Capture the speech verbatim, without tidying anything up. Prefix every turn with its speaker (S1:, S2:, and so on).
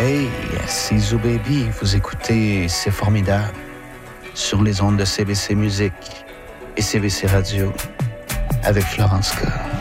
S1: Hey, c'est Zou Baby, vous écoutez C'est Formidable sur les ondes de C B C Musique et C B C Radio avec Florence K.